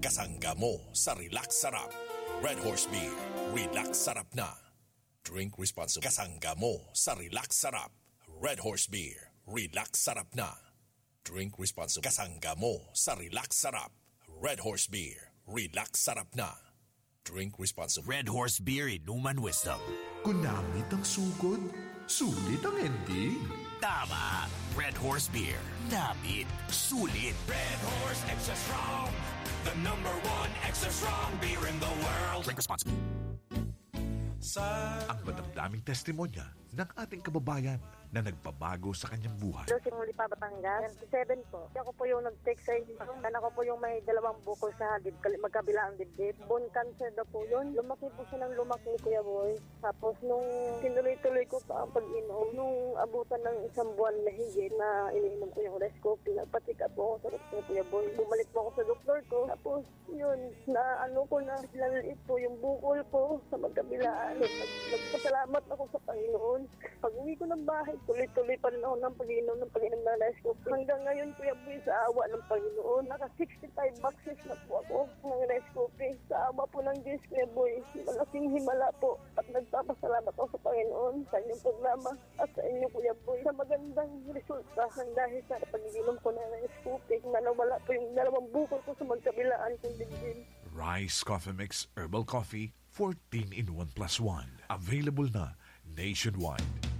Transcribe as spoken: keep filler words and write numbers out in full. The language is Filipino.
Kasangga mo sa Relax Sarap. Red Horse Beer, relax sarap na. Drink responsibly. Kasangga mo sa Relax Sarap. Red Horse Beer, relax sarap na. Drink responsibly. Kasangga mo sa Relax Sarap. Red Horse Beer, relax sarap na. Drink responsibly. Red Horse Beer, inuman wisdom. Kunamit ang sugod, sulit ang ending. Tama! Red Horse Beer, namit, sulit. Red Horse Extra Strong, the number one extra strong beer in the world. Drink responsibly. Ang madamdaming testimonya ng ating kababayan na nagpabago sa kanyang buhay. So, simuli pa Batangas, seven po. Ako po yung nag-text sa inyo. Dan ako po yung may dalawang bukol sa dib, magkabila ang dibdib. Bone cancer daw po yun. Lumaki po siya ng lumaki, Kuya Boy. Tapos nung tinuloy-tuloy ko pa ang pag-inom, nung abutan ng isang buwan na higit na iniinom ko yung Rescopy, nagpatika po ako sa doktor, Kuya Boy. Bumalik po ako sa doktor ko. Tapos yun, na ano ko na, lalaliit po yung bukol po sa magkabilaan. Nagpasalamat ako sa Panginoon. Pag uwi ko ng bahay, tuloy-tuloy pa rin ako ng pag-inom ng pag-inom ng Rescopy. Hanggang ngayon, Kuya Boy, sa awa ng Panginoon, naka sixty-five boxes na po ako ng Rescopy. Sa awa po ng Diyos, Kuya Boy, malaking himala po. At nagpapasalamat ako sa Panginoon sa inyong programa at sa inyo, Kuya Boy, sa magandang resulta ng dahil sa pag-inom ko ng Rescopy na nawala po yung dalawang bukol ko sa magkabilaan kong dibdib. Rice Coffee Mix Herbal Coffee, fourteen in one plus one. Available na nationwide.